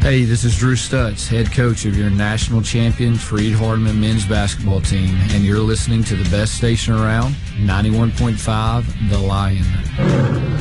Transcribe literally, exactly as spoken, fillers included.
Hey, this is Drew Stutz, head coach of your national champion Freed Hardeman men's basketball team, and you're listening to the best station around, ninety-one point five The Lion.